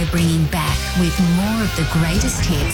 bringing back with more of the greatest hits.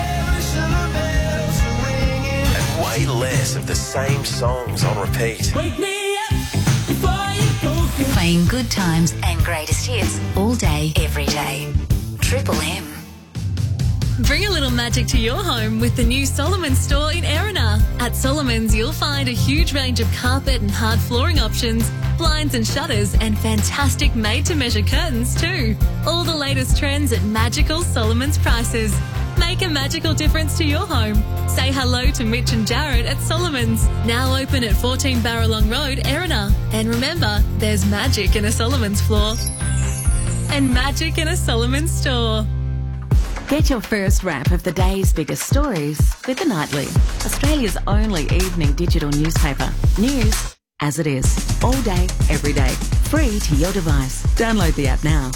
And way less of the same songs on repeat. Wake me up before you go. Playing good times and greatest hits all day, every day. Triple M. Bring a little magic to your home with the new Solomon's store in Erina. At Solomon's, you'll find a huge range of carpet and hard flooring options, blinds and shutters, and fantastic made-to-measure curtains too. All the latest trends at magical Solomon's prices. Make a magical difference to your home. Say hello to Mitch and Jared at Solomon's. Now open at 14 Barralong Road, Erina. And remember, there's magic in a Solomon's floor. And magic in a Solomon's store. Get your first wrap of the day's biggest stories with The Nightly, Australia's only evening digital newspaper. News as it is, all day, every day, free to your device. Download the app now,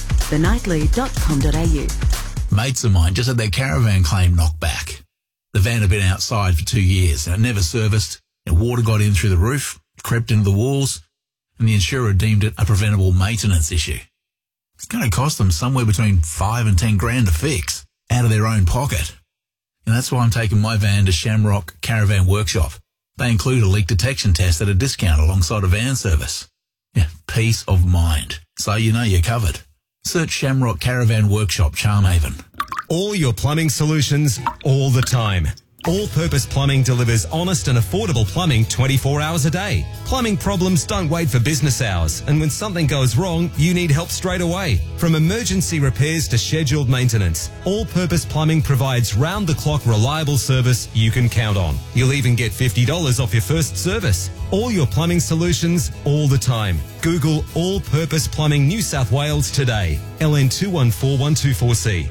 thenightly.com.au. Mates of mine just had their caravan claim knocked back. The van had been outside for 2 years and it never serviced. Water got in through the roof, crept into the walls, and the insurer deemed it a preventable maintenance issue. It's going to cost them somewhere between 5 and 10 grand to fix, out of their own pocket. And that's why I'm taking my van to Shamrock Caravan Workshop. They include a leak detection test at a discount alongside a van service. Yeah, peace of mind. So you know you're covered. Search Shamrock Caravan Workshop, Charmhaven. All your plumbing solutions, all the time. All-Purpose Plumbing delivers honest and affordable plumbing 24 hours a day. Plumbing problems don't wait for business hours, and when something goes wrong, you need help straight away. From emergency repairs to scheduled maintenance, All-Purpose Plumbing provides round-the-clock reliable service you can count on. You'll even get $50 off your first service. All your plumbing solutions, all the time. Google All-Purpose Plumbing New South Wales today. LN 214124C.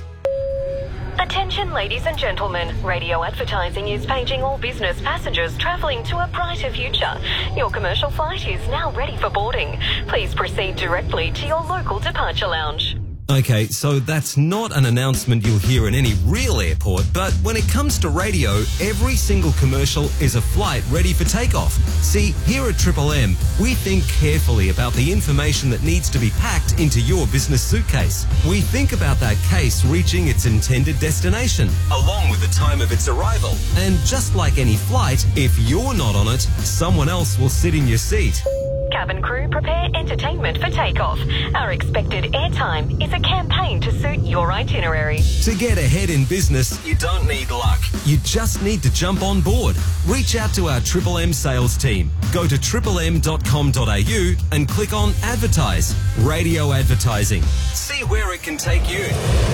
Attention ladies and gentlemen, radio advertising is paging all business passengers travelling to a brighter future. Your commercial flight is now ready for boarding. Please proceed directly to your local departure lounge. Okay, so that's not an announcement you'll hear in any real airport, but when it comes to radio, every single commercial is a flight ready for takeoff. See, here at Triple M, we think carefully about the information that needs to be packed into your business suitcase. We think about that case reaching its intended destination, along with the time of its arrival. And just like any flight, if you're not on it, someone else will sit in your seat. Cabin crew, prepare entertainment for takeoff. Our expected airtime is a campaign to suit your itinerary. To get ahead in business, you don't need luck. You just need to jump on board. Reach out to our Triple M sales team. Go to triplem.com.au and click on Advertise. Radio advertising. See where it can take you.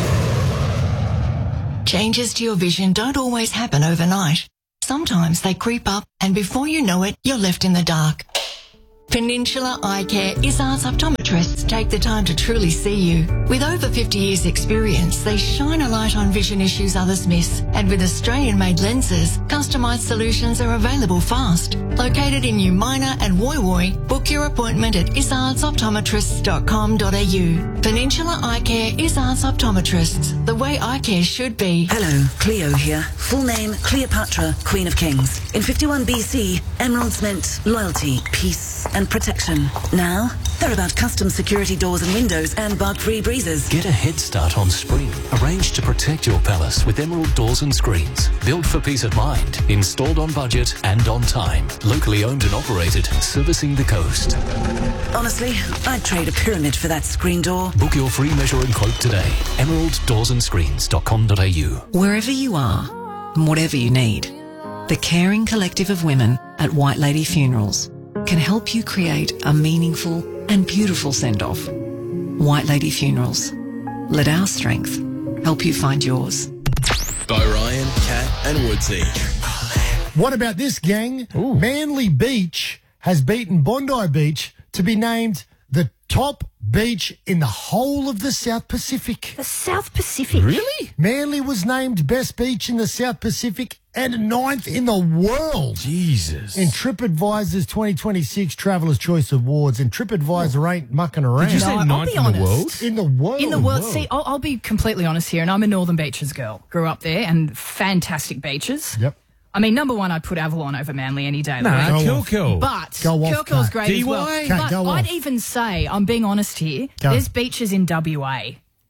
Changes to your vision don't always happen overnight. Sometimes they creep up and before you know it, you're left in the dark. Peninsula Eye Care Izzard's optometrists take the time to truly see you. With over 50 years' experience, they shine a light on vision issues others miss. And with Australian-made lenses, customised solutions are available fast. Located in New Minor and Woy Woy, book your appointment at izardsoptometrists.com.au. Peninsula Eye Care Izzard's optometrists, the way eye care should be. Hello, Cleo here. Full name, Cleopatra, Queen of Kings. In 51 BC, emeralds meant loyalty, peace, and protection. Now, they're about custom security doors and windows and bug-free breezes. Get a head start on spring. Arrange to protect your palace with Emerald Doors and Screens. Built for peace of mind. Installed on budget and on time. Locally owned and operated. Servicing the coast. Honestly, I'd trade a pyramid for that screen door. Book your free measure and quote today. emeralddoorsandScreens.com.au. Wherever you are, and whatever you need, the caring collective of women at White Lady Funerals can help you create a meaningful and beautiful send-off. White Lady Funerals. Let our strength help you find yours. By Ryan, Kat and Woodsy. What about this, gang? Ooh. Manly Beach has beaten Bondi Beach to be named the top beach in the whole of the South Pacific. The South Pacific? Really? Manly was named best beach in the South Pacific and 9th in the world. Jesus. In TripAdvisor's 2026 Traveller's Choice Awards, and TripAdvisor ain't mucking around. Did you say 9th in the world? In the world. In the world. See, I'll be completely honest here, and I'm a Northern Beaches girl. Grew up there, and fantastic beaches. Yep. I mean, number one, I'd put Avalon over Manly any day. No, Kilkil. But Kilkil's great as well. But I'd even say, I'm being honest here, there's beaches in WA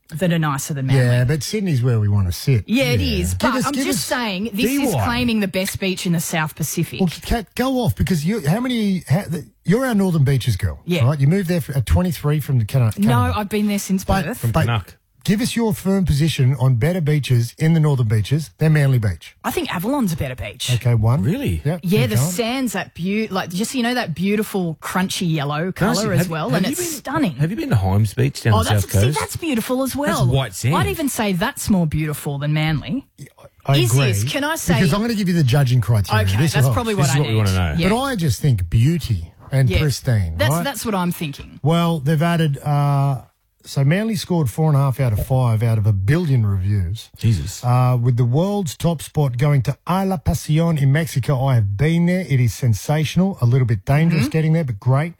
that are nicer than Manly. Yeah, but Sydney's where we want to sit. Yeah, it is. Give But us- I'm give just us saying, this is DY. claiming the best beach in the South Pacific. Well, Kat, go off because you're our Northern Beaches girl. Yeah. Right? You moved there at 23 from the Canada. No, I've been there since birth. But give us your firm position on better beaches in the Northern Beaches than Manly Beach. I think Avalon's a better beach. Okay, one. Really? Yep. Yeah, keep the going. sand's that just that beautiful crunchy yellow Can I ask colour you, as well, and it's stunning. Have you been to Hymes Beach down Oh, the South Coast? that's beautiful as well. That's white sand. I'd even say that's more beautiful than Manly. I Is agree. this? Can I say? Because I'm going to give you the judging criteria. Okay, This that's is probably what I need. Yeah. But I just think beauty and pristine. right? That's what I'm thinking. Well, they've added. So Manly scored 4.5 out of 5 out of 1 billion reviews. Jesus. With the world's top spot going to A La Pasión in Mexico. I have been there. It is sensational. A little bit dangerous getting there, but great.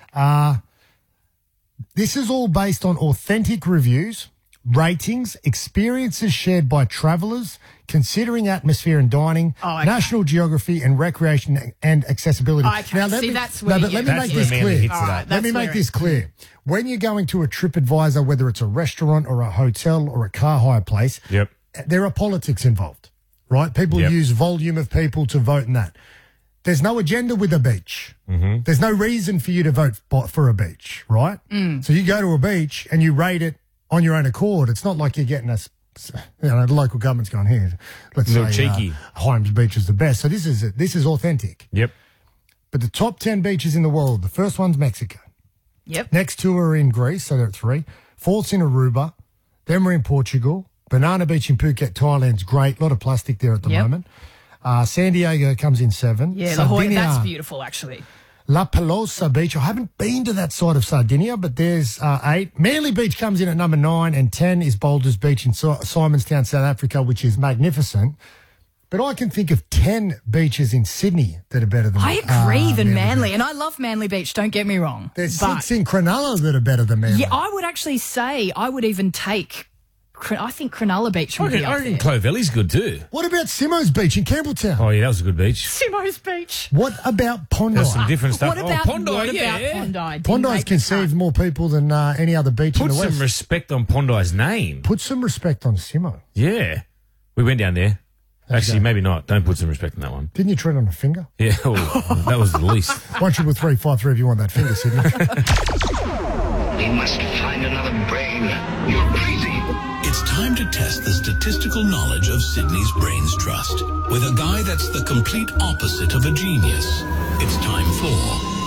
This is all based on authentic reviews, ratings, experiences shared by travellers, considering atmosphere and dining, National Geography and recreation and accessibility. Okay, let see, me, that's where but you let get me it. make this That's where Manly clear. hits it up. Let That's me make where this clear. When you're going to a TripAdvisor, whether it's a restaurant or a hotel or a car hire place, there are politics involved, right? People use volume of people to vote in that. There's no agenda with a beach. Mm-hmm. There's no reason for you to vote for a beach, right? So you go to a beach and you rate it on your own accord. It's not like you're getting the local government's gone here. Let's A little say cheeky. Hymes Beach is the best. So this is authentic. Yep. But the top 10 beaches in the world, the first one's Mexico. Yep. Next two are in Greece, so they're at 3. Fourth's in Aruba. Then we're in Portugal. Banana Beach in Phuket, Thailand's great. A lot of plastic there at the moment. San Diego comes in 7. Yeah, La Jolla, Sardinia, that's beautiful, actually. La Pelosa Beach. I haven't been to that side of Sardinia, but there's 8. Manly Beach comes in at number 9, and 10 is Boulders Beach in Simonstown, South Africa, which is magnificent. But I can think of 10 beaches in Sydney that are better than I agree than Manly, Beach. and I love Manly Beach, don't get me wrong. There's but 6 in Cronulla that are better than Manly. yeah, I would actually say I would even take. I think Cronulla Beach would be I up reckon there. Clovelly's good too. What about Simo's Beach in Campbelltown? Oh, yeah, that was a good beach. Simo's Beach. What about Pondi? There's some different stuff. What about Pondi, what yeah. about Pondi? Pondi's conceived more people than any other beach in Put the West. some respect on Pondi's name. Put some respect on Simo. Yeah. We went down there. Actually, maybe not. Don't put some respect on that one. Didn't you tread on a finger? Yeah, well, that was the least. 1-3-3-5-3 if you want that finger, Sydney. We must find another brain. You're crazy. It's time to test the statistical knowledge of Sydney's Brains Trust with a guy that's the complete opposite of a genius. It's time for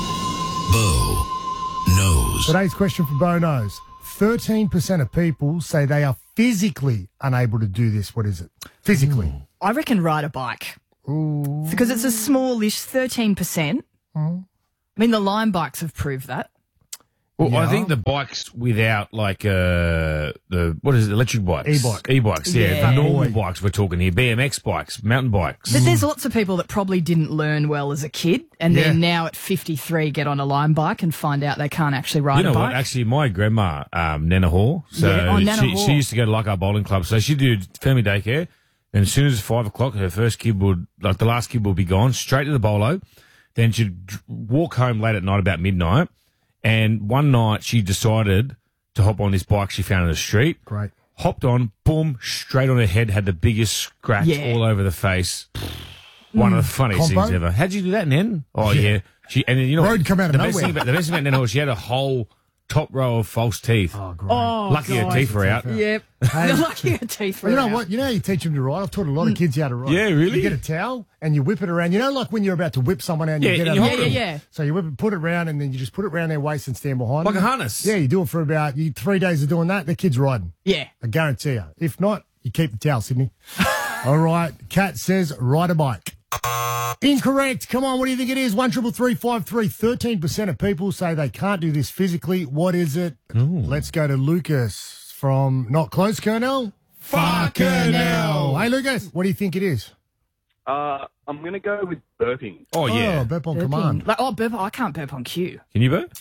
Bo Knows. Today's question for Bo Knows. 13% of people say they are physically unable to do this. What is it? Physically. I reckon ride a bike. Ooh. Because it's a smallish 13%. I mean, the Lime bikes have proved that. Well, Yeah. I think the bikes without like what is it, electric bikes? E-bike. E-bikes, yeah. Yeah. The normal Boy. bikes we're talking here. BMX bikes, mountain bikes. But there's lots of people that probably didn't learn well as a kid and then now at 53 get on a Lime bike and find out they can't actually ride You know a bike. what? Actually, my grandma, Nana Hall, so Yeah, Nana Hall. she used to go to Leichhardt Bowling Club. So she'd do family daycare. And as soon as 5 o'clock, her first kid the last kid would be gone, straight to the bolo. Then she'd walk home late at night, about midnight. And one night she decided to hop on this bike she found in the street. Great. Hopped on, boom, straight on her head, had the biggest scratch Yeah. all over the face. One of the funniest Combo? things ever. How'd you do that, Nen? Oh, yeah. And then, you know, Road come out of the best nowhere. thing about Nen Hall, she had a whole top row of false teeth. Oh, great. Oh, Lucky her God. teeth were out. Yep. Hey. Lucky her teeth were Well, you know out. what? You know how you teach them to ride? I've taught a lot of kids how to ride. Yeah, really? You get a towel and you whip it around. You know, like when you're about to whip someone out and Yeah, you get and out you of hold the- them. Yeah. So you whip it, put it around, and then you just put it around their waist and stand behind Like them. a harness. Yeah, you do it for about 3 days of doing that, the kid's riding. Yeah. I guarantee you. If not, you keep the towel, Sydney. All right. Kat says ride a bike. Incorrect. Come on, what do you think it is? 1-3-3-5-3. 13% of people say they can't do this physically. What is it? Let's go to Lucas from Not Close, Colonel. Far Colonel. Hey, Lucas, what do you think it is? I'm going to go with burping. Oh, yeah. Oh, burp on Burping. command. Like, burp. I can't burp on cue. Can you burp?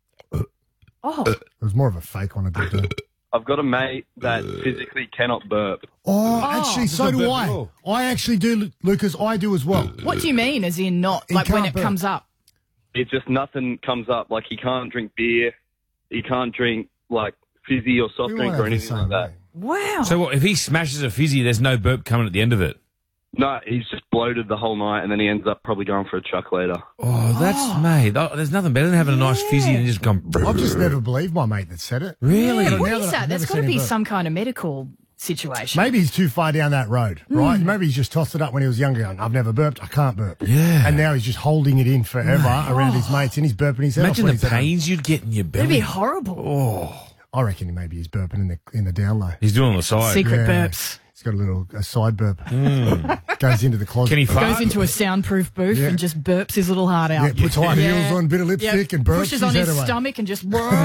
Oh. It was more of a fake one. I did burp. I've got a mate that physically cannot burp. Oh, actually, so do I. I actually do, Lucas. I do as well. What do you mean, as in not? He Like when can't it burp. comes up? It's just nothing comes up. Like he can't drink beer. He can't drink like fizzy or soft We drink won't or have the anything like same that. Wow. So what, if he smashes a fizzy, there's no burp coming at the end of it? No, he's just bloated the whole night, and then he ends up probably going for a chuck later. Oh, that's mate. Oh, there's nothing better than having a nice fizzy and just gone. I've just never believed my mate that said it. Really? Yeah, what Now is I've that? There's never got to seen be him burp. some kind of medical situation. Maybe he's too far down that road, right? Maybe he's just tossed it up when he was younger. Going, I've never burped. I can't burp. Yeah. And now he's just holding it in forever around his mates, and he's burping his head Imagine off when the he's at home. pains you'd get in your belly. It'd be horrible. Oh, I reckon maybe he's burping in the down low. he's doing on the side. Secret Yeah. burps. He's got a side burp. Goes into the closet. Can he fart? Goes into a soundproof booth Yeah. and just burps his little heart out. Yeah, puts high heels on, bit of lipstick, and burps pushes his on head his away. stomach and just.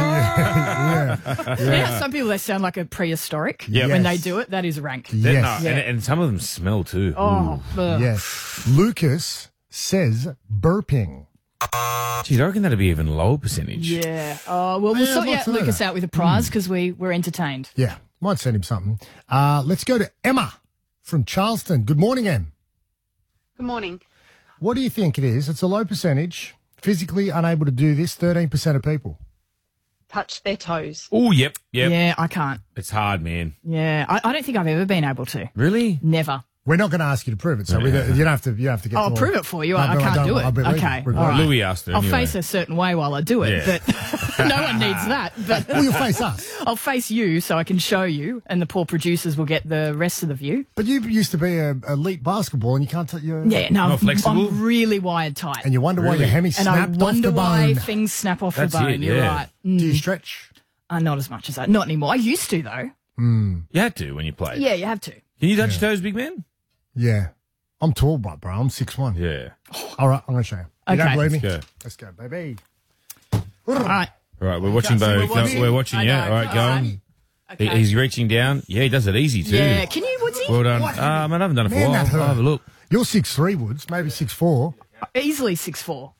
Yeah. Yeah, some people, they sound like a prehistoric Yep. when they Yes. do it. That is rank. Yes. No, and some of them smell too. Oh, ugh. Yes. Lucas says burping. Geez, I reckon that'd be even lower percentage. Yeah. Oh, well, we'll Yeah, sort I'd like to know Lucas that. out with a prize because we were entertained. Yeah, might send him something. Let's go to Emma from Charleston. Good morning, Em. Good morning. What do you think it is? It's a low percentage. Physically unable to do this, 13% of people. Touch their toes. Oh, yep. Yeah, I can't. It's hard, man. Yeah, I don't think I've ever been able to. Really? Never. We're not going to ask you to prove it, so you don't have to. You don't have to get. I'll more- prove it for you. No, I but can't don't- do it. I believe Okay. you. We're All right. Louis asked her I'll anyway. face a certain way while I do it, Yeah. but no one needs that. But Well, you'll face us. I'll face you so I can show you, and the poor producers will get the rest of the view. But you used to be an elite basketball, and you can't touch your. Yeah, no, Not flexible? I'm really wired tight. And you wonder why your hemi And I snapped off the wonder why bone. things snap off That's the bone. it, You're yeah. right. Do you stretch? Not as much as that. Not anymore. I used to, though. You had to when you played. Yeah, you have to. Can you touch your toes, big man? Yeah. I'm tall, bro. I'm 6'1". Yeah. All right, I'm going to show you. You Okay. don't believe me? Let's go. Let's go, baby. All right. All right, we're watching Okay, so Bo. we're watching. We're watching, I yeah. know. All right, go All on. right. Okay. He's reaching down. Yeah, he does it easy too. Yeah. Can you, Woodsy? Well done. Man, I haven't done it for a Man, while. that hurt. I'll have a look. You're 6'3", Woods, maybe 6'4". Easily 6'4".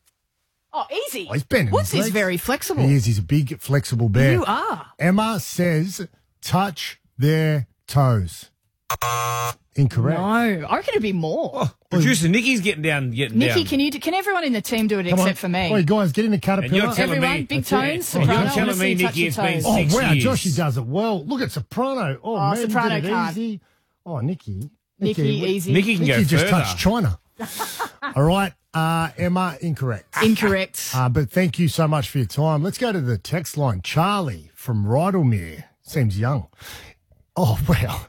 Oh, easy. Oh, he's bending Woods his is legs. very flexible. He is. He's a big, flexible bear. You are. Emma says touch their toes. Incorrect. No, I reckon it'd be more. Producer Nikki's getting down. Nikki, can everyone in the team do it Come on. except for me? Oi, guys, get in the And caterpillar. you're telling Everyone, me. big That's it. tones, Oh, soprano. you're I wanna telling me, see touch Nikki, your it's been toes. Oh, 6 wow, years. Joshy does it well. Look at soprano. Oh, man, soprano did it can't. easy. Oh, Nikki. Nikki, easy. Nikki can Nikki go just further. touched China. All right, Emma, incorrect. Incorrect. But thank you so much for your time. Let's go to the text line. Charlie from Rydalmere. Seems young. Oh, wow.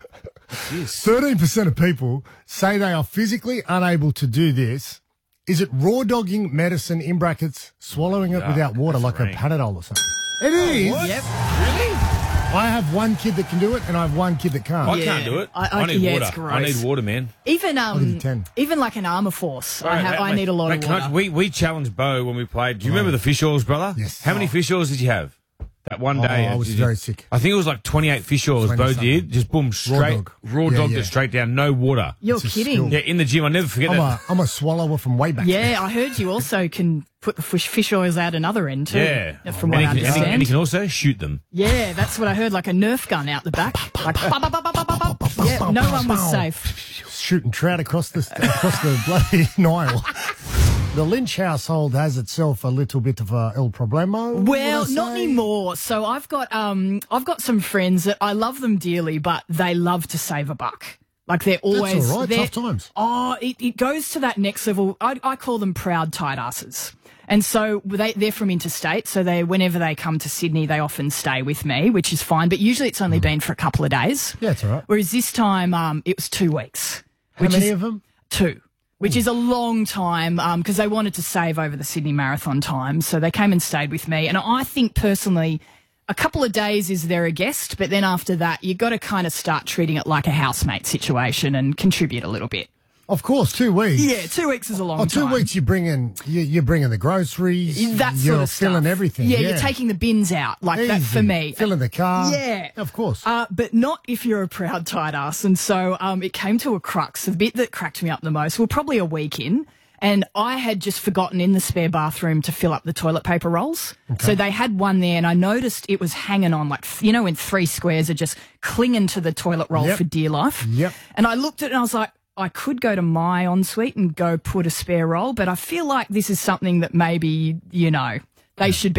13% of people say they are physically unable to do this. Is it raw dogging medicine, in brackets, swallowing it without water like rank. a Panadol or something? It is. What? Yep. Really? I have one kid that can do it, and I have one kid that can't. I Yeah. can't do it. I- I need yeah, water. it's gross. I need water, man. Even give you 10. even like an armour force, Right, I need a lot of can I- water. we challenged Bo when we played. Do you remember the fish oils, brother? Yes. How many fish oils did you have? That one day. I was Did you- very sick. I think it was like 28 fish oils 20 Bo something. did. Just boom, straight. dog. Raw Yeah, dogged yeah. it straight down. No water. You're It's a kidding. skill. Yeah, in the gym. I'll never forget that. I'm a swallower from way back. Yeah, I heard you also can put the fish oils out another end too. Yeah. From and what I he can, understand. and he can also shoot them. Yeah, that's what I heard, like a Nerf gun out the back. Like, bop, bop, bop, bop, bop, bop. Yeah, no one was safe. Shooting trout across the bloody Nile. The Lynch household has itself a little bit of a el problemo. Well, would I not say? anymore. So I've got some friends that I love them dearly, but they love to save a buck. Like they're always That's all right. they're- Tough times. Oh, it goes to that next level. I call them proud tight asses. And so they're from interstate, so whenever they come to Sydney, they often stay with me, which is fine. But usually it's only been for a couple of days. Yeah, it's all right. Whereas this time, it was 2 weeks. How many of them? 2, which is a long time because they wanted to save over the Sydney Marathon time. So they came and stayed with me. And I think personally, a couple of days is they're a guest, but then after that, you've got to kind of start treating it like a housemate situation and contribute a little bit. Of course, 2 weeks. Yeah, 2 weeks is a long Oh, time. 2 weeks you're bringing the groceries. That you're sort of stuff. filling everything. Yeah, you're taking the bins out like that for Easy. me. Filling the car. Yeah. Of course. But not if you're a proud tight ass. And so it came to a crux. The bit that cracked me up the most, we're probably a week in, and I had just forgotten in the spare bathroom to fill up the toilet paper rolls. Okay. So they had one there, and I noticed it was hanging on, like, you know, when 3 squares are just clinging to the toilet roll Yep. for dear life. Yep. And I looked at it and I was like, I could go to my ensuite and go put a spare roll, but I feel like this is something that maybe, you know, they should be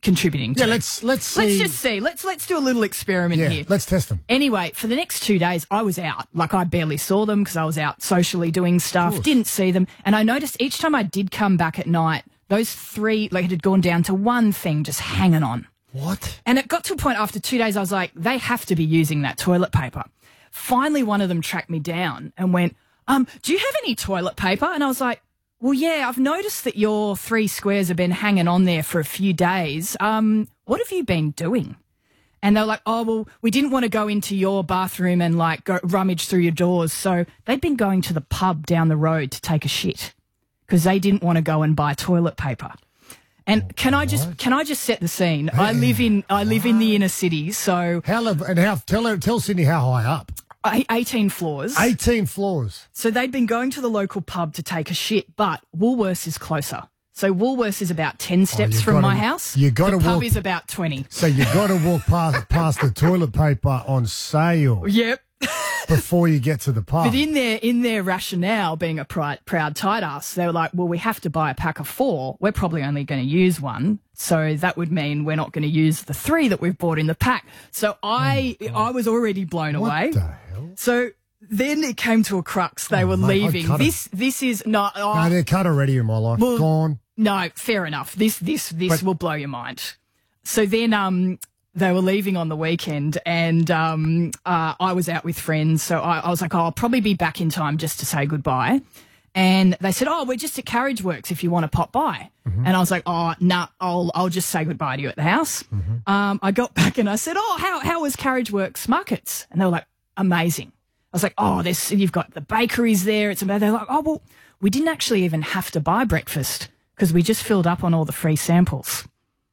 contributing to. Yeah, let's see. Let's just see. Let's do a little experiment Yeah, here. let's test them. Anyway, for the next 2 days, I was out. Like, I barely saw them because I was out socially doing stuff, didn't see them. And I noticed each time I did come back at night, those three, like, it had gone down to one thing just hanging on. What? And it got to a point after 2 days, I was like, they have to be using that toilet paper. Finally, one of them tracked me down and went, do you have any toilet paper? And I was like, well, yeah, I've noticed that your 3 squares have been hanging on there for a few days. What have you been doing? And they're like, oh, well, we didn't want to go into your bathroom and, like, go rummage through your doors. So they'd been going to the pub down the road to take a shit because they didn't want to go and buy toilet paper. And can I just set the scene? Hey, I live in the inner city, so tell Sydney how high up. 18 floors. 18 floors. So they'd been going to the local pub to take a shit, but Woolworths is closer. So Woolworths is about 10 steps from my house. The pub is about 20. So you got to walk past the toilet paper on sale. Yep. Before you get to the pub. But in their rationale, being a proud tight ass, they were like, well, we have to buy a pack of 4. We're probably only going to use 1. So that would mean we're not going to use the 3 that we've bought in the pack. So I was already blown away. What the hell? So then it came to a crux. They were leaving. This is not. No, they're cut already in my life. Well, gone. No, fair enough. This will blow your mind. So then they were leaving on the weekend, and I was out with friends. So I was like, oh, I'll probably be back in time just to say goodbye. And they said, oh, we're just at Carriage Works if you want to pop by. Mm-hmm. And I was like, oh, nah, I'll just say goodbye to you at the house. Mm-hmm. I got back and I said, oh, how was Carriage Works markets? And they were like, amazing. I was like, oh, you've got the bakeries there. They're like, oh, well, we didn't actually even have to buy breakfast because we just filled up on all the free samples.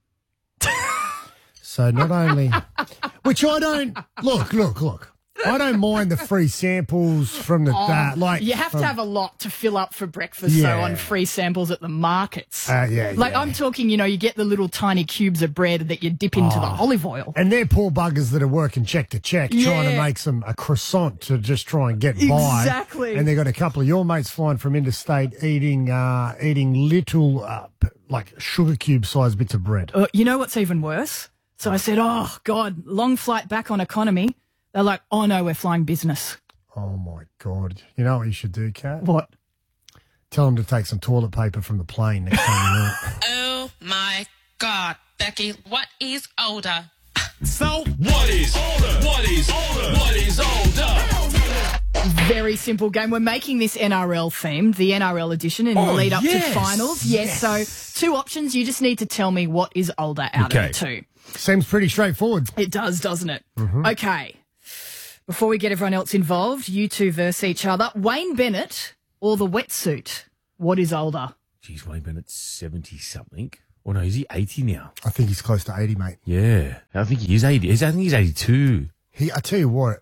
So not only, which I don't, look. I don't mind the free samples from the you have to have a lot to fill up for breakfast though on free samples at the markets. I'm talking, you get the little tiny cubes of bread that you dip into the olive oil. And they're poor buggers that are working check to check, trying to make a croissant to just try and get by. Exactly. And they've got a couple of your mates flying from interstate eating little like sugar cube sized bits of bread. You know what's even worse? So I said, oh God, long flight back on economy. They're like, oh, no, we're flying business. Oh, my God. You know what you should do, Kat? What? Tell them to take some toilet paper from the plane next time you know. Oh, my God. Becky, what is older? So, what is older? What is older? What is older? Very simple game. We're making this NRL themed, the NRL edition, in the lead up to finals. Yes. So 2 options. You just need to tell me what is older out of the 2. Seems pretty straightforward. It does, doesn't it? Mm-hmm. Okay. Before we get everyone else involved, you two verse each other. Wayne Bennett or the wetsuit? What is older? Geez, Wayne Bennett's 70-something. Or no, is he 80 now? I think he's close to 80, mate. Yeah. I think he is 80. I think he's 82. I tell you what.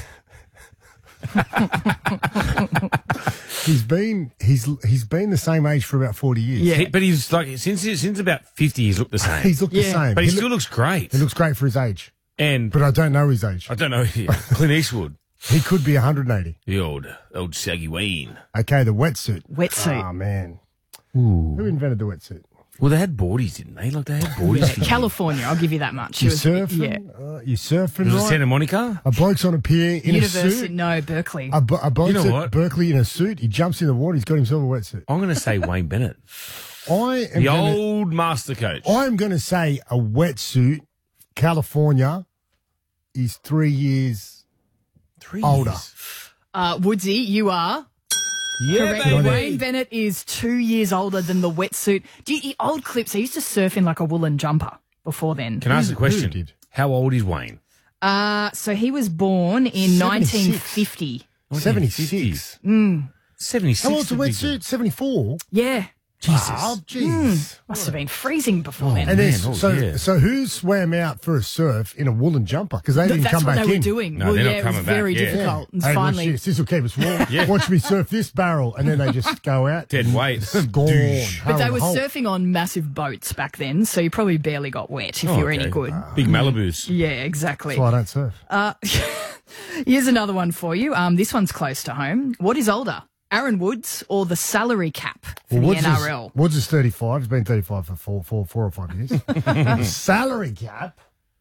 He's been the same age for about 40 years. Yeah, but he's like since about 50 he's looked the same. He's looked the same. But he still looks great. He looks great for his age. But I don't know his age. I don't know. Clint Eastwood. He could be 180. The old saggy Wayne. Okay, the wetsuit. Wetsuit. Oh, man. Ooh. Who invented the wetsuit? Well, they had boardies, didn't they? Like, they had boardies. California, I'll give you that much. You surfing? Yeah. You surfing, was right? it Santa Monica? A bloke's on a pier in a suit. No, Berkeley. A bloke's at Berkeley in a suit. He jumps in the water. He's got himself a wetsuit. I'm going to say Wayne Bennett. The old master coach. I'm going to say a wetsuit, California, is 3 years older. Woodsy, you are... Yeah, correct. baby. Wayne Bennett is 2 years older than the wetsuit. Old clips, he used to surf in like a woolen jumper before then. Can I ask a question? How old is Wayne? So he was born in 1950. 76. 76. How old's the wetsuit? 74? Yeah. Jesus. Oh, jeez. Must have been freezing before then. And so who swam out for a surf in a woolen jumper? Because they didn't come back in. That's what they were doing. No, they're not it coming was very back. difficult. And Hey, finally, watch this will keep us warm. Watch me surf this barrel. And then they just go out. Dead weight. Gone. but they were surfing on massive boats back then, so you probably barely got wet if you were any good. Big Malibus. Yeah, exactly. That's why I don't surf. Here's another one for you. This one's close to home. What is older? Aaron Woods or the salary cap for the NRL? Woods is 35. He's been 35 for four or 5 years. Salary cap.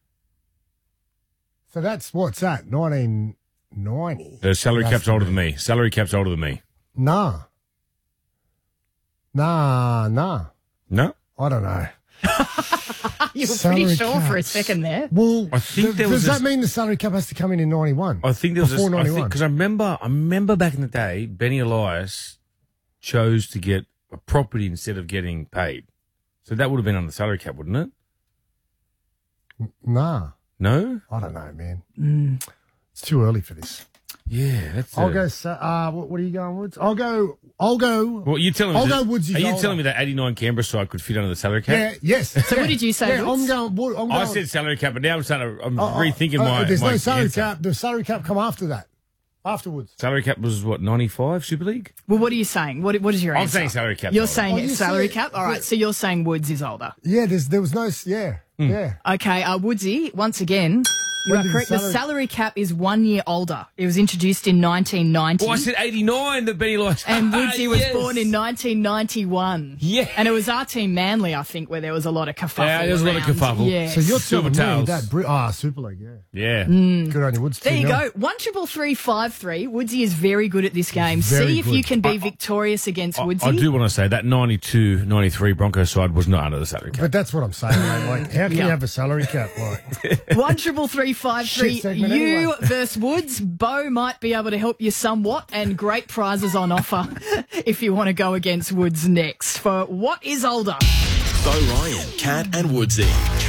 So what's that? 1990. The salary cap's older than me. Salary cap's older than me. Nah. No? I don't know. You were Salary pretty sure for a caps. second there. Well, I think does that mean the salary cap has to come in 91? I think there was before 91. because I remember back in the day, Benny Elias chose to get a property instead of getting paid. So that would have been on the salary cap, wouldn't it? Nah. No? I don't know, man. It's too early for this. Yeah, that's. I'll go. What are you going, Woods? I'll go. Well, you're telling me. I'll go Woods. Are you telling me that 89 Canberra side could fit under the salary cap? Yeah. Yes. So what did you say, Yeah, Woods? I'm going. I said salary cap, but now I'm rethinking my. There's my no salary answer. cap. The salary cap come after that. Afterwards. Salary cap was what, 95 Super League? Well, what are you saying? What is your I'm answer? saying salary cap. You're older. saying it's you salary said- cap? All right, so you're saying Woods is older. Yeah. There was no. Yeah. Yeah. Okay, Woodsy, once again, you When are did the correct. The salary- salary cap is 1 year older. It was introduced in 1990. Well, I said 89 that Benny Elias. And Woodsy was Yes. born in 1991. Yeah. And it was our team Manly, I think, where there was a lot of kerfuffle. Yeah, there was a lot of around. kerfuffle. Yeah. So you're Silver telling me Tails. that Super League. Yeah. Yeah. Good on you, Woods. There you 2-0. go. 1-3-3-5-3. Woodsy is very good at this game. Very See if good. you can be victorious against Woodsy. I do want to say that 92-93 Broncos side was not under the salary cap. But that's what I'm saying, mate. Like, how can you have a salary cap? Like, 1-3-3-5-3. Shit segment You anyway. versus Woods. Bo might be able to help you somewhat, and great prizes on offer if you want to go against Woods next for What is Older? Bo Ryan, Cat and Woodsy.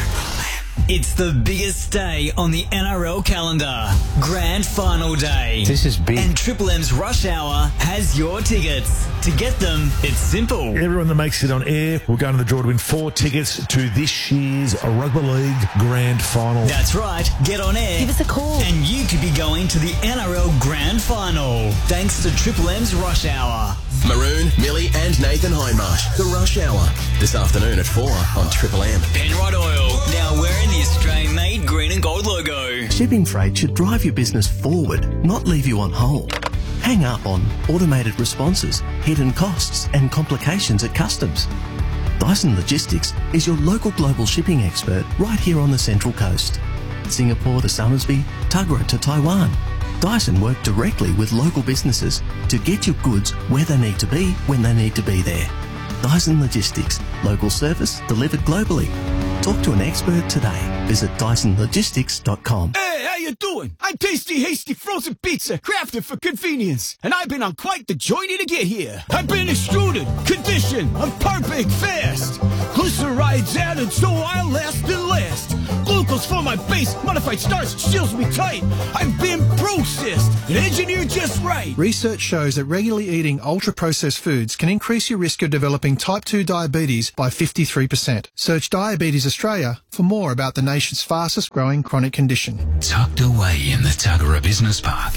It's the biggest day on the NRL calendar. Grand Final Day. This is big. And Triple M's Rush Hour has your tickets. To get them, it's simple. Everyone that makes it on air will go into the draw to win 4 tickets to this year's Rugby League Grand Final. That's right. Get on air. Give us a call. And you could be going to the NRL Grand Final. Thanks to Triple M's Rush Hour. Maroon, Millie and Nathan Hindmarsh. The Rush Hour. This afternoon at 4 on Triple M. Penrod Oil. Now wearing the Australian-made green and gold logo. Shipping freight should drive your business forward, not leave you on hold. Hang up on automated responses, hidden costs and complications at customs. Dyson Logistics is your local global shipping expert right here on the Central Coast. Singapore to Somersby, Tuggerah to Taiwan. Dyson work directly with local businesses to get your goods where they need to be when they need to be there. Dyson Logistics, local service delivered globally. Talk to an expert today. Visit DysonLogistics.com. Hey, how you doing? I'm Tasty Hasty Frozen Pizza, crafted for convenience, and I've been on quite the journey to get here. I've been extruded, conditioned, I'm perfect fast. Glycerides added so I'll last and last. Glucose for my base, modified starch seals me tight. I've been processed and engineered just right. Research shows that regularly eating ultra-processed foods can increase your risk of developing type 2 diabetes by 53%. Search Diabetes Australia for more about the nation's fastest growing chronic condition. Tucked away in the Tuggerah Business Park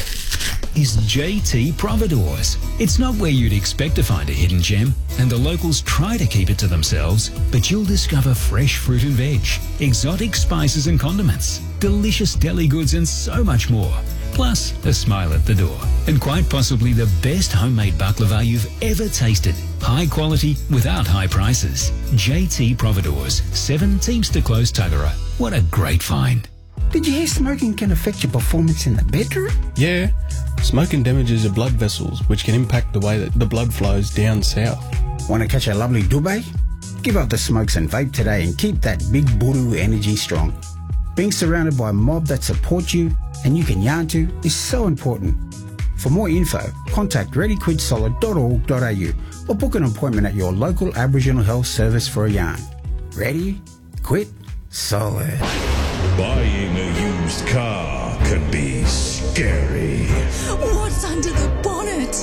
is JT Providores. It's not where you'd expect to find a hidden gem, and the locals try to keep it to themselves, but you'll discover fresh fruit and veg, exotic spices and condiments, delicious deli goods and so much more. Plus, a smile at the door. And quite possibly the best homemade baklava you've ever tasted. High quality without high prices. JT Providores, 7 Teamster Close, Tuggerah. What a great find. Did you hear smoking can affect your performance in the bedroom? Yeah. Smoking damages your blood vessels, which can impact the way that the blood flows down south. Want to catch a lovely Dubai? Give up the smokes and vape today and keep that big Buru energy strong. Being surrounded by a mob that supports you and you can yarn to is so important. For more info, contact readyquitsolid.org.au or book an appointment at your local Aboriginal Health Service for a yarn. Ready, quit, solid. Buying a used car can be scary. What's under the bonnet?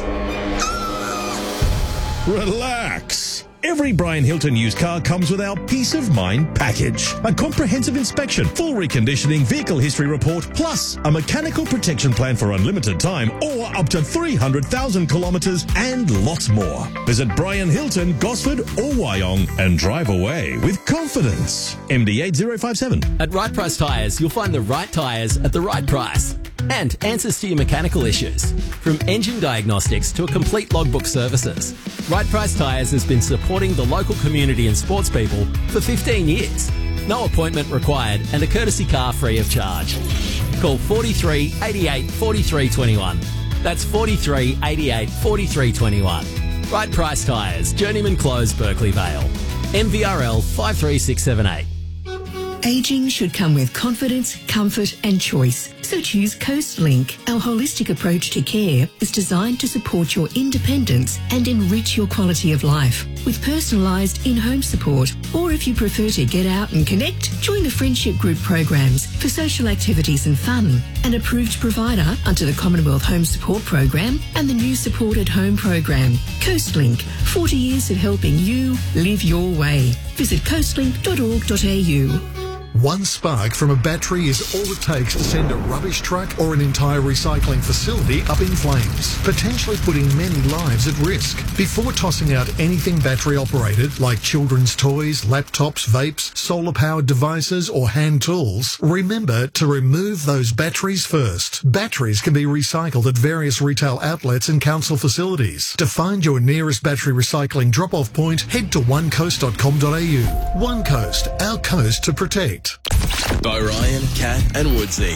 Relax. Every Brian Hilton used car comes with our Peace of Mind package. A comprehensive inspection, full reconditioning, vehicle history report, plus a mechanical protection plan for unlimited time or up to 300,000 kilometres and lots more. Visit Brian Hilton, Gosford or Wyong and drive away with confidence. MD 8057. At Right Price Tyres, you'll find the right tyres at the right price. And answers to your mechanical issues. From engine diagnostics to a complete logbook services. Right Price Tyres has been supporting the local community and sports people for 15 years. No appointment required and a courtesy car free of charge. Call 43 88 43 21. That's 43 88 43 21. Right Price Tyres, Journeyman Close, Berkeley Vale. MVRL 53678. Aging should come with confidence, comfort and choice. So choose CoastLink. Our holistic approach to care is designed to support your independence and enrich your quality of life with personalised in-home support. Or if you prefer to get out and connect, join the friendship group programs for social activities and fun. An approved provider under the Commonwealth Home Support Program and the new Support at Home Program. CoastLink, 40 years of helping you live your way. Visit coastlink.org.au. One spark from a battery is all it takes to send a rubbish truck or an entire recycling facility up in flames, potentially putting many lives at risk. Before tossing out anything battery operated, like children's toys, laptops, vapes, solar-powered devices or hand tools, remember to remove those batteries first. Batteries can be recycled at various retail outlets and council facilities. To find your nearest battery recycling drop-off point, head to onecoast.com.au. One Coast, our coast to protect. By Ryan, Kat and Woodsy.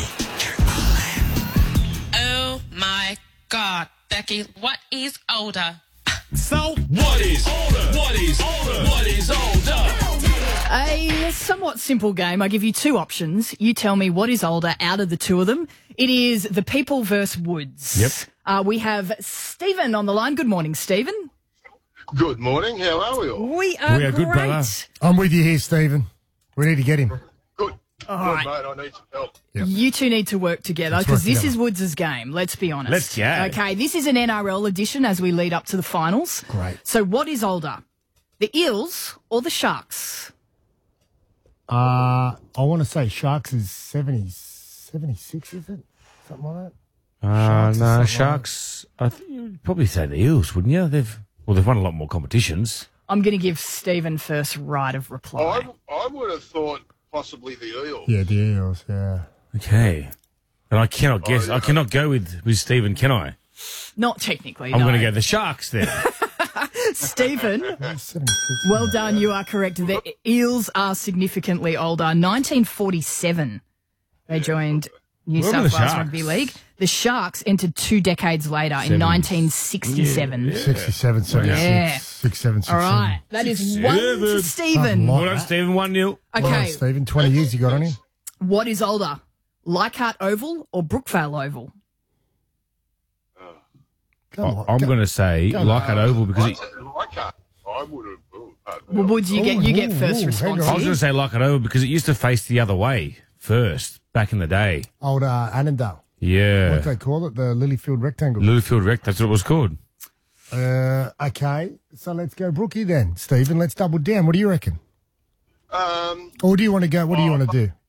Oh my God, Becky, what is older? So, what is older? What is older? What is older? A somewhat simple game. I give you two options. You tell me what is older out of the two of them. It is the People versus Woods. Yep. We have Stephen on the line. Good morning, Stephen. Good morning. How are we all? We are good, brother. I'm with you here, Stephen. We need to get him. Good. All Good, right. mate. I need some help. Yep. You two need to work together Let's because work this together. is Woods' game. Let's be honest. Let's go. Okay, this is an NRL edition as we lead up to the finals. Great. So what is older, the Eels or the Sharks? I want to say Sharks is 76, is it? Something like that? Sharks or something No, like Sharks. I think you'd probably say the Eels, wouldn't you? They've won a lot more competitions. I'm going to give Stephen first right of reply. I would have thought possibly the Eels. Yeah, the Eels, yeah. Okay. And I cannot guess. yeah. I cannot go with Stephen, can I? Not technically, I'm no. going to go the Sharks then. Stephen, well done. You are correct. The Eels are significantly older. 1947, they joined New Where were South the Wales Sharks? Rugby League. The Sharks entered 2 decades later in 1967. 67, 76, Yeah. 67, 67. All right. That is one to Stephen. Well Well done, Stephen. 1-0. Okay. Well, Stephen, 20 years you got on him. What is older, Leichhardt Oval or Brookvale Oval? I'm going to say Leichhardt Oval because I would have. Well, Woods, you get first response. I was going here. to say Leichhardt Oval because it used to face the other way first back in the day. Old Annandale. Yeah. What do they call it? The Lilyfield Rectangle. Lilyfield Rec, that's what it was called. Okay, so let's go Brookie then. Stephen, let's double down. What do you reckon? Or do you want to go? What do you want to do?